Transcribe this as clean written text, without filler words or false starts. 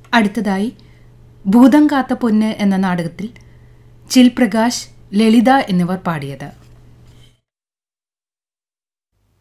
അടുത്തതായി ഭൂതം കാത്ത പൊന്ന് എന്ന നാടകത്തിൽ ചിൽ പ്രകാശ്, ലളിത എന്നിവർ പാടിയത്.